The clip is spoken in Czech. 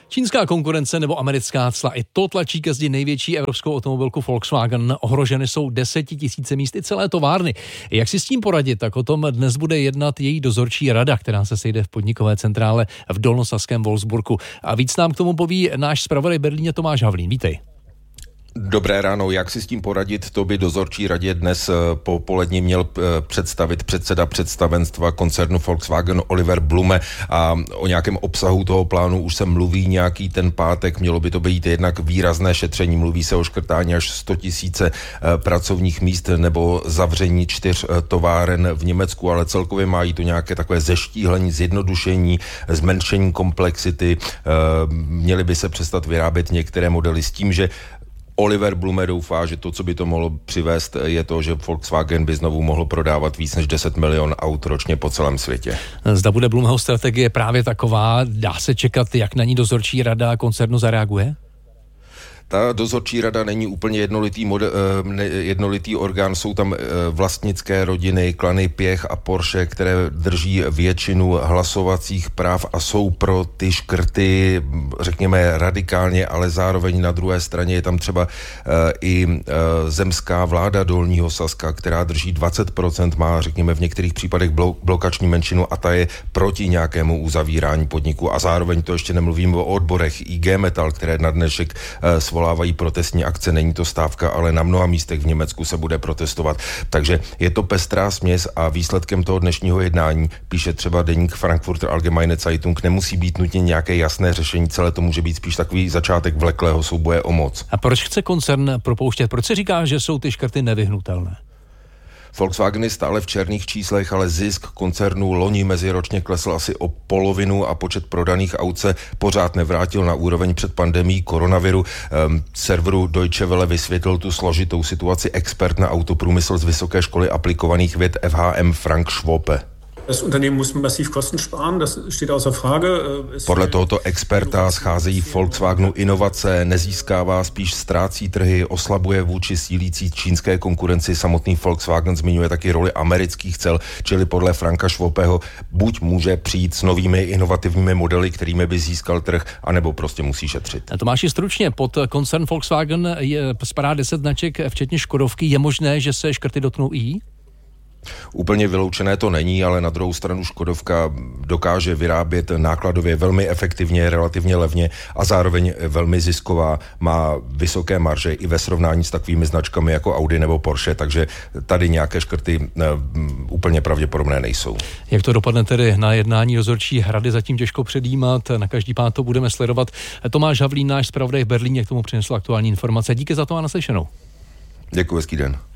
Čínská konkurence nebo americká cla, i to tlačí ke zdi největší evropskou automobilku Volkswagen. Ohroženy jsou 10 000 míst i celé továrny. Jak si s tím poradit, tak o tom dnes bude jednat její dozorčí rada, která se sejde v podnikové centrále v dolnosaském Wolfsburgu. A víc nám k tomu poví náš zpravodaj Berlíně Tomáš Havlín. Vítej. Dobré ráno, jak si s tím poradit, to by dozorčí radě dnes po poledni měl představit předseda představenstva koncernu Volkswagen Oliver Blume a o nějakém obsahu toho plánu už se mluví nějaký ten pátek, mělo by to být jednak výrazné šetření, mluví se o škrtání až 100 000 pracovních míst nebo zavření 4 továren v Německu, ale celkově mají to nějaké takové zeštíhlení, zjednodušení, zmenšení komplexity, měly by se přestat vyrábět některé modely s tím, že Oliver Blume doufá, že to, co by to mohlo přivést, je to, že Volkswagen by znovu mohl prodávat víc než 10 milionů aut ročně po celém světě. Zda bude Blumeho strategie právě taková, dá se čekat, jak na ní dozorčí rada koncernu zareaguje? Ta dozorčí rada není úplně jednolitý orgán, jsou tam vlastnické rodiny, klany Piech a Porsche, které drží většinu hlasovacích práv a jsou pro ty škrty, řekněme, radikálně, ale zároveň na druhé straně je tam třeba i zemská vláda Dolního Saska, která drží 20%, má, řekněme, v některých případech blokační menšinu a ta je proti nějakému uzavírání podniku a zároveň to ještě nemluvím o odborech IG Metall, které na dnešek svolávají protestní akce, není to stávka, ale na mnoha místech v Německu se bude protestovat. Takže je to pestrá směs a výsledkem toho dnešního jednání, píše třeba deník Frankfurter Allgemeine Zeitung, nemusí být nutně nějaké jasné řešení, celé to může být spíš takový začátek vleklého souboje o moc. A proč chce koncern propouštět? Proč se říká, že jsou ty škrty nevyhnutelné? Volkswagen je stále v černých číslech, ale zisk koncernu loni meziročně klesl asi o polovinu a počet prodaných aut se pořád nevrátil na úroveň před pandemií koronaviru. Serveru Deutsche Welle vysvětlil tu složitou situaci expert na autoprůmysl z Vysoké školy aplikovaných věd FHM Frank Schwope. Podle tohoto experta scházejí Volkswagenu inovace, nezískává, spíš ztrácí trhy, oslabuje vůči sílící čínské konkurenci. Samotný Volkswagen zmiňuje taky roli amerických cel, čili podle Franka Schwopeho buď může přijít s novými inovativními modely, kterými by získal trh, anebo prostě musí šetřit. Tomáši, stručně, pod koncern Volkswagen spadá 10 značek, včetně Škodovky. Je možné, že se škrty dotknou i? Úplně vyloučené to není, ale na druhou stranu Škodovka dokáže vyrábět nákladově velmi efektivně, relativně levně a zároveň velmi zisková, má vysoké marže i ve srovnání s takovými značkami jako Audi nebo Porsche, takže tady nějaké škrty úplně pravděpodobné nejsou. Jak to dopadne tedy na jednání dozorčí rady, zatím těžko předjímat, na každý pád to budeme sledovat. Tomáš Havlín, náš zpravodaj v Berlíně, k tomu přinesl aktuální informace. Díky za to a naslyšenou. Děkuji, hezký den.